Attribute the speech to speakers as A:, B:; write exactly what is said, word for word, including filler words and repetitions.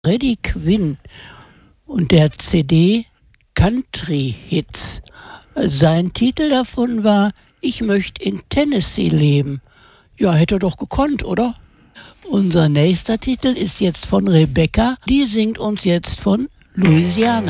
A: Freddie Quinn und der C D Country Hits. Sein Titel davon war Ich möchte in Tennessee leben. Ja, hätte er doch gekonnt, oder? Unser nächster Titel ist jetzt von Rebecca. Die singt uns jetzt von Louisiana.